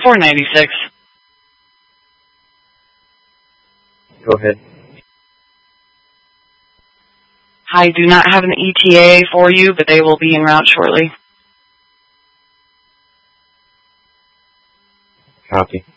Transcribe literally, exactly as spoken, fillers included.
four ninety-six. Go ahead. I do not have an E T A for you, but they will be en route shortly. Copy.